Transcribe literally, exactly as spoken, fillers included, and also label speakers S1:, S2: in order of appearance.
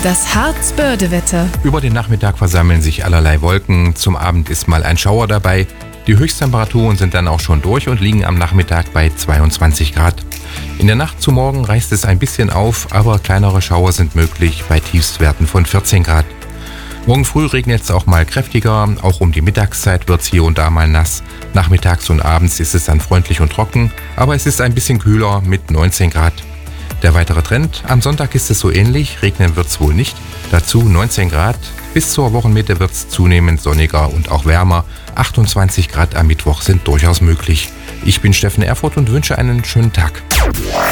S1: Das Harz-Börde-Wetter.
S2: Über den Nachmittag versammeln sich allerlei Wolken. Zum Abend ist mal ein Schauer dabei. Die Höchsttemperaturen sind dann auch schon durch und liegen am Nachmittag bei zweiundzwanzig Grad. In der Nacht zu morgen reißt es ein bisschen auf, aber kleinere Schauer sind möglich bei Tiefstwerten von vierzehn Grad. Morgen früh regnet es auch mal kräftiger, auch um die Mittagszeit wird es hier und da mal nass. Nachmittags und abends ist es dann freundlich und trocken, aber es ist ein bisschen kühler mit neunzehn Grad. Der weitere Trend, am Sonntag ist es so ähnlich, regnen wird es wohl nicht, dazu neunzehn Grad. Bis zur Wochenmitte wird es zunehmend sonniger und auch wärmer, achtundzwanzig Grad am Mittwoch sind durchaus möglich. Ich bin Steffen Erfurt und wünsche einen schönen Tag.